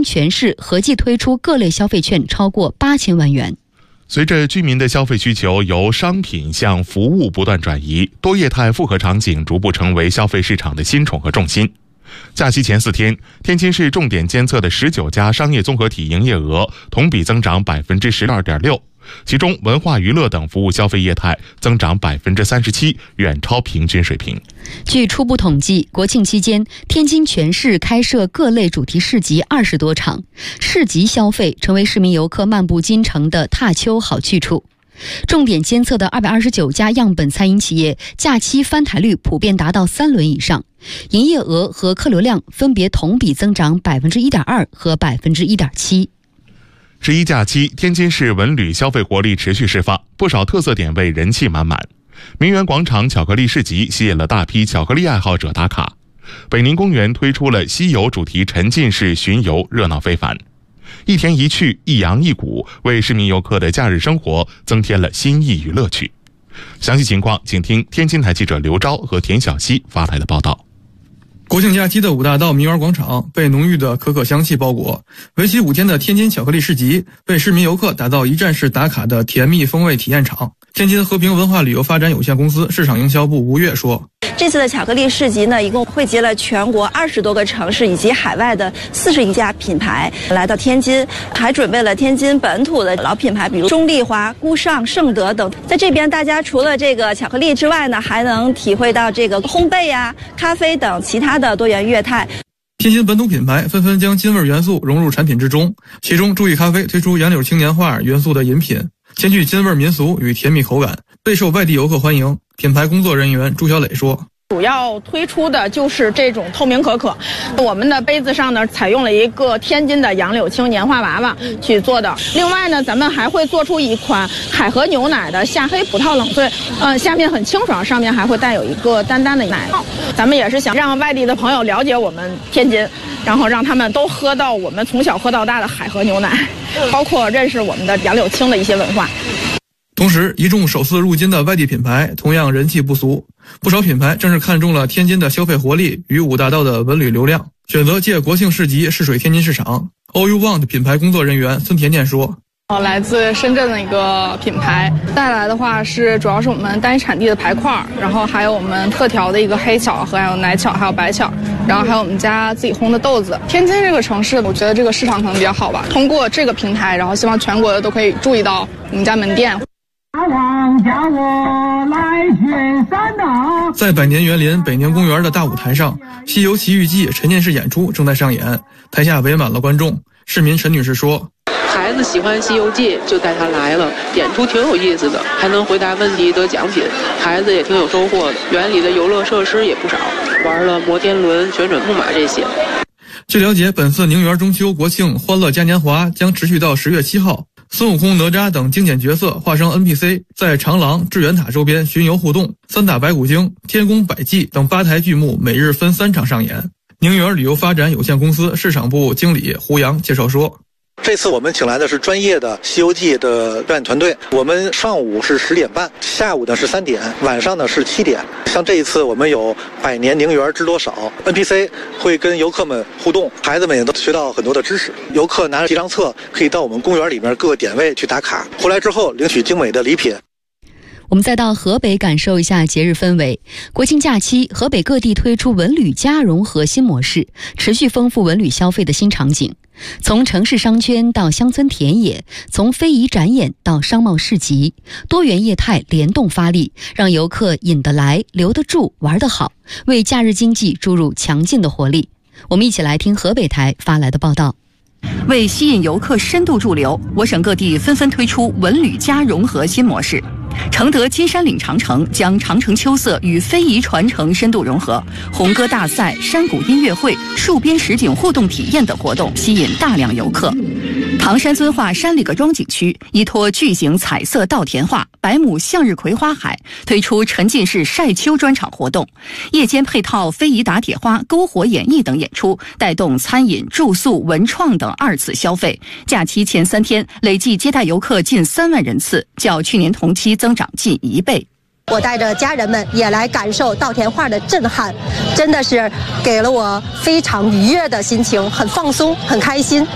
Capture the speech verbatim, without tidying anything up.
全市合计推出各类消费券超过八千万元。 随着居民的消费需求由商品向服务不断转移，多业态复合场景逐步成为消费市场的新宠和重心。假期前四天，天津市重点监测的十九家商业综合体营业额同比增长百分之十二点六，其中文化娱乐等服务消费业态增长百分之三十七，远超平均水平。 据初步统计，国庆期间，天津全市开设各类主题市集二十多场，市集消费成为市民游客漫步京城的踏秋好去处。重点监测的二百二十九家样本餐饮企业，假期翻台率普遍达到三轮以上，营业额和客流量分别同比增长百分之一点二和百分之一点七。 十一假期，天津市文旅消费活力持续释放，不少特色点位人气满满。名园广场巧克力市集吸引了大批巧克力爱好者打卡。北宁公园推出了西游主题沉浸式巡游，热闹非凡。一天一去，一阳一谷，为市民游客的假日生活增添了新意与乐趣。详细情况，请听天津台记者刘钊和田小希发来的报道。 国庆假期的五大道名园广场被浓郁的可可香气包裹，为期五天的天津巧克力市集为市民游客打造一站式打卡的甜蜜风味体验场。天津和平文化旅游发展有限公司市场营销部吴越说， 这次的巧克力市集呢，一共汇集了全国二十多个城市以及海外的四十一家品牌来到天津，还准备了天津本土的老品牌，比如中丽华、孤尚、盛德等。在这边，大家除了这个巧克力之外呢，还能体会到这个烘焙呀、咖啡等其他的多元业态。 天津本土品牌纷纷将津味元素融入产品之中，其中注意咖啡推出杨柳青年画元素的饮品，兼具津味民俗与甜蜜口感，备受外地游客欢迎。品牌工作人员朱小磊说， 主要推出的就是这种透明可可，我们的杯子上呢采用了一个天津的杨柳青年画娃娃去做的。另外呢，咱们还会做出一款海河牛奶的夏黑葡萄冷萃，呃，下面很清爽，上面还会带有一个淡淡的奶酪。咱们也是想让外地的朋友了解我们天津，然后让他们都喝到我们从小喝到大的海河牛奶，包括认识我们的杨柳青的一些文化。 同时，一众首次入京的外地品牌同样人气不俗，不少品牌正是看中了天津的消费活力与五大道的文旅流量，选择借国庆市集试水天津市场。All You Want 品牌工作人员孙甜甜说， 来自深圳的一个品牌带来的话是主要是我们单一产地的排块，然后还有我们特调的一个黑巧和还有奶巧还有白巧，然后还有我们家自己烘的豆子。天津这个城市我觉得这个市场可能比较好吧，通过这个平台，然后希望全国的都可以注意到我们家门店。 在百年园林北宁公园的大舞台上，《西游奇遇记》沉浸式演出正在上演，台下围满了观众。市民陈女士说， 孩子喜欢《西游记》，就带他来了，演出挺有意思的，还能回答问题得奖品，孩子也挺有收获的。园里的游乐设施也不少，玩了摩天轮、旋转木马这些。 据了解，本次宁园中秋国庆欢乐嘉年华将持续到十月七号。孙悟空、哪吒等经典角色化身 N P C， 在长廊、智远塔周边巡游互动。三打白骨精、天宫百伎等八台剧目每日分三场上演。宁园旅游发展有限公司市场部经理胡杨介绍说， 这次我们请来的是专业的《西游记》的表演团队，我们上午是十点半，下午呢是三点，晚上呢是七点。像这一次我们有百年宁园知多少 N P C 会跟游客们互动，孩子们也都学到很多的知识。游客拿着这张册可以到我们公园里面各个点位去打卡，回来之后领取精美的礼品。 我们再到河北感受一下节日氛围。国庆假期，河北各地推出文旅加融合新模式，持续丰富文旅消费的新场景。从城市商圈到乡村田野，从非遗展演到商贸市集，多元业态联动发力，让游客引得来、留得住、玩得好，为假日经济注入强劲的活力。我们一起来听河北台发来的报道。 为吸引游客深度驻留，我省各地纷纷推出文旅加融合新模式。承德金山岭长城将长城秋色与非遗传承深度融合，红歌大赛、山谷音乐会、戍边实景互动体验等活动吸引大量游客。唐山遵化山里个庄景区依托巨型彩色稻田画、百亩向日葵花海，推出沉浸式晒秋专场活动，夜间配套非遗打铁花、篝火演绎等演出，带动餐饮、住宿、文创等二次消费。假期前三天累计接待游客近三万人次，较去年同期增长近一倍。 我带着家人们也来感受稻田画的震撼，真的是给了我非常愉悦的心情，很放松，很开心。